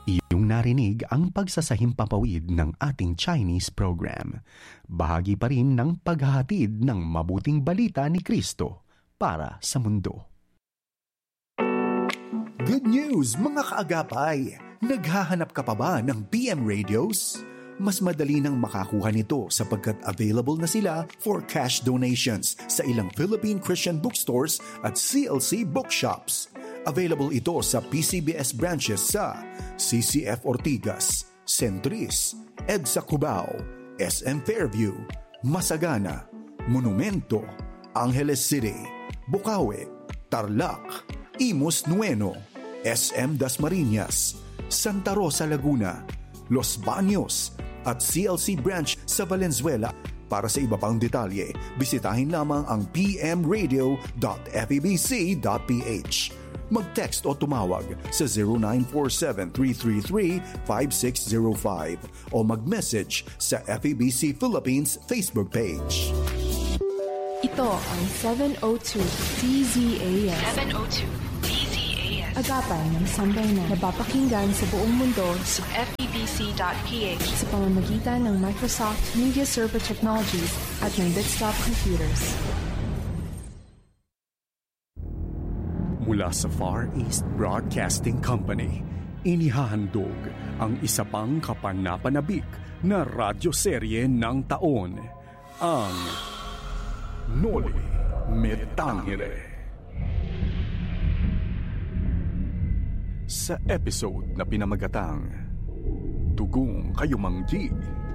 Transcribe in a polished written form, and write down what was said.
Iyong narinig ang pagsasahimpapawid ng ating Chinese program. Bahagi pa rin ng paghahatid ng mabuting balita ni Kristo para sa mundo. Good news mga kaagapay! Naghahanap ka pa ba ng PM radios? Mas madali nang makakuha nito sapagkat available na sila for cash donations sa ilang Philippine Christian bookstores at CLC bookshops. Available ito sa PCBS branches sa CCF Ortigas, Centris, EDSA Cubao, SM Fairview, Masagana, Monumento, Angeles City, Bukawi, Tarlac, Imus Nueno, SM Dasmariñas, Santa Rosa Laguna, Los Baños at CLC branch sa Valenzuela. Para sa iba pang detalye, bisitahin lamang ang pmradio.febc.ph. Mag-text o tumawag sa 0947-333-5605 o mag-message sa FEBC Philippines Facebook page. Ito ang 702 DZAS. 702 DZAS. Agapay ng sambayanan. Napapakinggan sa buong mundo sa FEBC.ph sa pamamagitan ng Microsoft Media Server Technologies at ng Desktop Computers. Mula sa Far East Broadcasting Company, inihahandog ang isa pang kapanapanabik na radyoserye ng taon, ang Noli Me Tangere. Sa episode na pinamagatang Tugong Kayumanggi,